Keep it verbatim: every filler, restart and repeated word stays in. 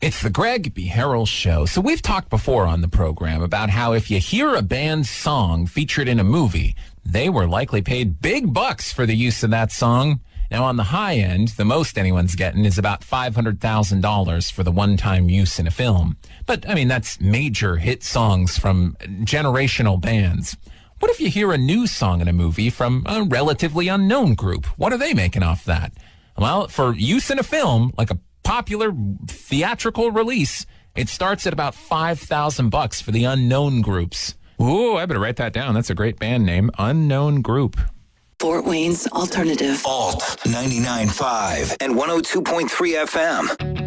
It's the Greg B. Harrell Show. So we've talked before on the program about how if you hear a band's song featured in a movie, they were likely paid big bucks for the use of that song. Now, on the high end, the most anyone's getting is about five hundred thousand dollars for the one-time use in a film. But, I mean, that's major hit songs from generational bands. What if you hear a new song in a movie from a relatively unknown group? What are they making off that? Well, for use in a film, like a popular theatrical release, it starts at about five thousand bucks for the unknown groups. Ooh, I better write that down. That's a great band name. Unknown Group. Fort Wayne's Alternative. Alt ninety-nine point five and one oh two point three F M.